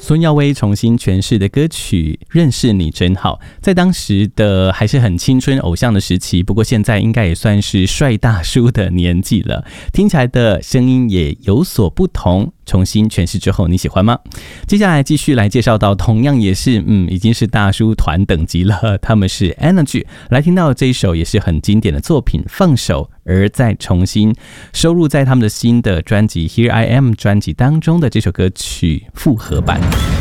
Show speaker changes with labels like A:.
A: 孙耀威重新诠释的歌曲《认识你真好》，在当时的还是很青春偶像的时期，不过现在应该也算是帅大叔的年纪了，听起来的声音也有所不同。重新诠释之后，你喜欢吗？接下来继续来介绍到，同样也是已经是大叔团等级了，他们是 Energy。来听到这一首也是很经典的作品《放手》，而再重新收录在他们的新的专辑《Here I Am》专辑当中的这首歌曲复合版。